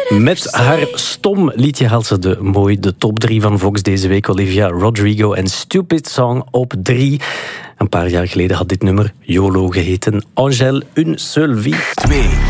Met haar stom liedje haalt ze de top 3 van Vox deze week. Olivia Rodrigo en Stupid Song op 3. Een paar jaar geleden had dit nummer YOLO geheten. Angèle, une seule vie. 2.